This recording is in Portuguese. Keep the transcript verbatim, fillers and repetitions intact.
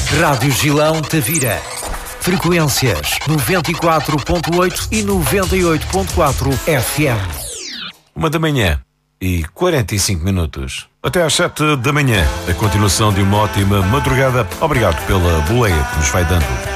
Rádio Gilão Tavira. Frequências noventa e quatro ponto oito e noventa e oito ponto quatro F M. Uma da manhã e quarenta e cinco minutos. Até às sete da manhã. A continuação de uma ótima madrugada. Obrigado pela boleia que nos vai dando.